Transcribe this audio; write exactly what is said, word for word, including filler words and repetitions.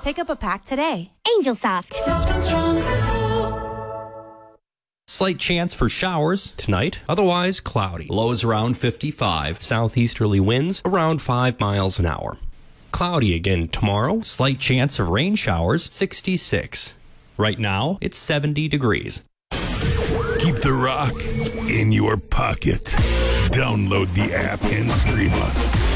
Pick up a pack today. Angel Soft. Soft and strong. Slight chance for showers tonight, otherwise cloudy. Lows around fifty-five, southeasterly winds around five miles an hour. Cloudy again tomorrow, slight chance of rain showers, sixty-six. Right now, it's seventy degrees. Keep the rock in your pocket. Download the app and stream us.